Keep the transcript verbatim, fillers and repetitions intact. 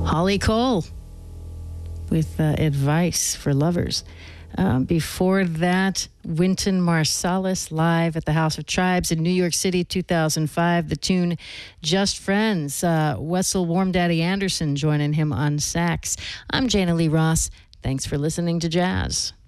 Holly Cole with uh, Advice for Lovers. Um, before that, Wynton Marsalis live at the House of Tribes in New York City, two thousand five. The tune Just Friends. Uh, Wessel Warm Daddy Anderson joining him on sax. I'm Jana Lee Ross. Thanks for listening to Jazz.